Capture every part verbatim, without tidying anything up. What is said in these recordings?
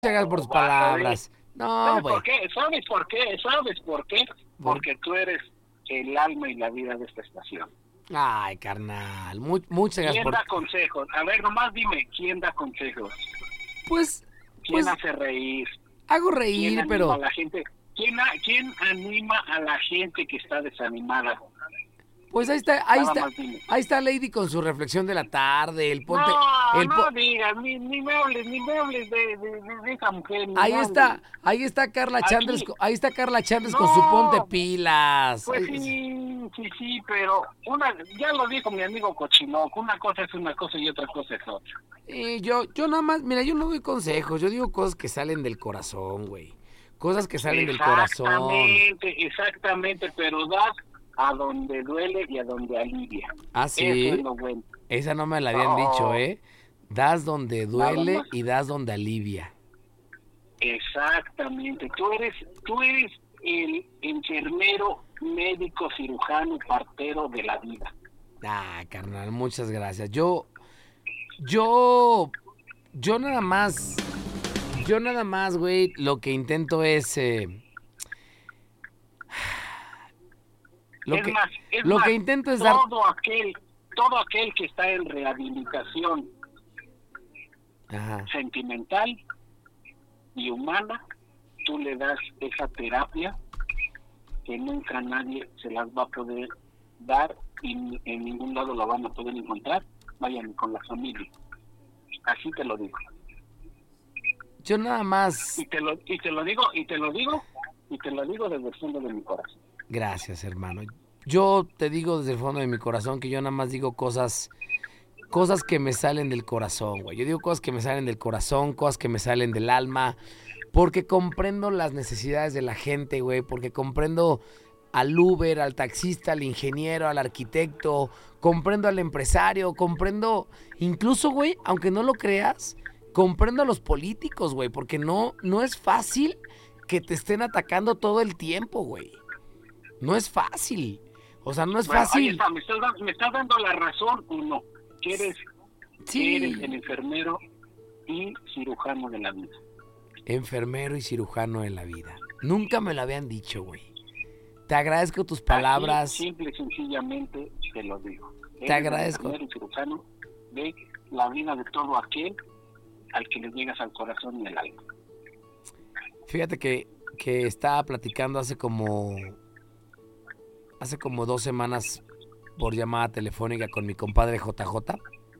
Gracias por tus Vas a ver. palabras. No, ¿Sabes güey. por qué? ¿Sabes por qué? ¿Sabes por qué? Porque tú eres el alma y la vida de esta estación. Ay, carnal. Mu- muchas gracias ¿Quién por... da consejos? A ver, nomás dime, ¿quién da consejos? Pues, ¿Quién pues, hace reír? hago ¿Quién reír, anima a pero... la gente? ¿Quién, a- quién anima a la gente que está desanimada? Pues ahí está, ahí Nada está. más dime. Ahí está Lady con su reflexión de la tarde, el ponte... No, El po- no digas, ni, ni me hables, ni me hables de, de, de- de esa mujer, ni Ahí me hables. está, ahí está Carla Chandres, Aquí, co- ahí está Carla Chandres con su ponte no, pilas. pues Ahí- sí, sí, sí, pero una, ya lo dijo mi amigo Cochinoco, una cosa es una cosa y otra cosa es otra. Y yo, yo nada más, mira, yo no doy consejos, yo digo cosas que salen del corazón, güey. Cosas que salen del corazón. Exactamente, exactamente, pero das a donde duele y a donde alivia. Ah, Eso es sí. lo bueno. Esa no me la habían dicho, No, ¿eh? Das donde nada duele más. y das donde alivia. Exactamente. Tú eres, tú eres el enfermero, médico, cirujano, partero de la vida. Ah, carnal, muchas gracias. Yo, yo, yo nada más, yo nada más, güey, lo que intento es, eh, lo Es que, más, es lo más, que intento es dar, todo aquel, todo aquel que está en rehabilitación ajá, sentimental y humana, tú le das esa terapia que nunca nadie se las va a poder dar y en ningún lado la van a poder encontrar. Vayan con la familia. Así te lo digo. yo nada más, Y te lo, y te lo digo, y te lo digo, y te lo digo desde el fondo de mi corazón. gracias, hermano. Yo te digo desde el fondo de mi corazón que yo nada más digo cosas, cosas que me salen del corazón, güey. Yo digo cosas que me salen del corazón, cosas que me salen del alma, porque comprendo las necesidades de la gente, güey, porque comprendo al Uber, al taxista, al ingeniero, al arquitecto, comprendo al empresario, comprendo, incluso, güey, aunque no lo creas, comprendo a los políticos, güey, porque no, no es fácil que te estén atacando todo el tiempo, güey. No es fácil. O sea, no es Bueno, ahí fácil. está, me estás, dando- me estás dando la razón o no. Que eres, que eres el Sí. enfermero y cirujano de la vida. Enfermero y cirujano en la vida. Nunca me lo habían dicho, güey. Te agradezco tus palabras. Aquí, simple y sencillamente te lo digo. Te Eres agradezco. el enfermero y cirujano de la vida de todo aquel al que le llegas al corazón y al alma. Fíjate que, que estaba platicando hace como hace como dos semanas por llamada telefónica con mi compadre J J.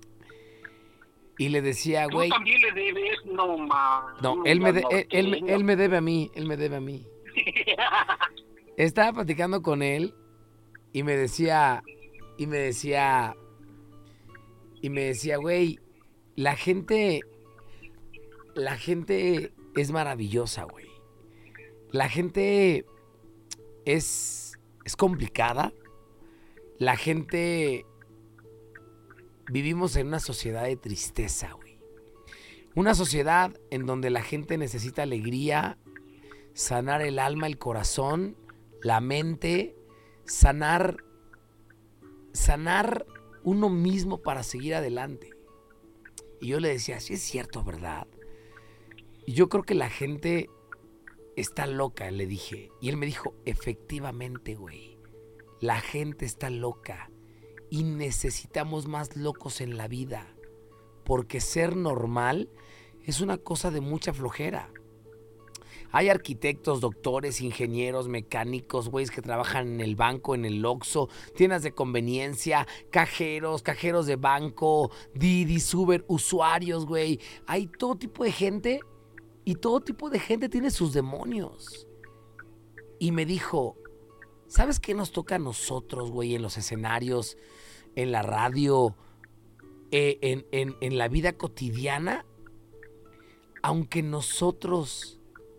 Y le decía, Tú güey, también le debes, no más. no, él me, de- él, él me- él me debe a mí, él me debe a mí. Estaba platicando con él y me decía, y me decía, y me decía, güey, la gente, la gente es maravillosa, güey. La gente es, es complicada. La gente, vivimos en una sociedad de tristeza, güey. Una sociedad en donde la gente necesita alegría, sanar el alma, el corazón, la mente, sanar, sanar uno mismo para seguir adelante. Y yo le decía, sí es cierto, ¿verdad? Y yo creo que la gente está loca, le dije. Y él me dijo, efectivamente, güey. La gente está loca y necesitamos más locos en la vida. Porque ser normal es una cosa de mucha flojera. Hay arquitectos, doctores, ingenieros, mecánicos, güeyes que trabajan en el banco, en el Oxxo, tiendas de conveniencia, cajeros, cajeros de banco, Didi, Uber, usuarios, güey. Hay todo tipo de gente y todo tipo de gente tiene sus demonios. Y me dijo, ¿sabes qué nos toca a nosotros, güey, en los escenarios, en la radio, eh, en, en, en la vida cotidiana? Aunque nosotros...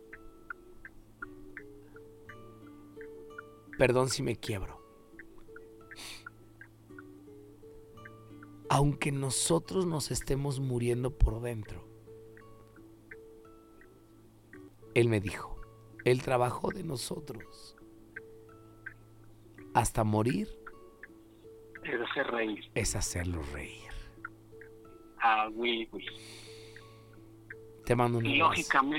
Perdón si me quiebro. Aunque nosotros nos estemos muriendo por dentro. Él me dijo, el trabajo de nosotros hasta morir Es hacer reír. es hacerlos reír. Ah, güey, güey. Te mando un Y abrazo. lógicamente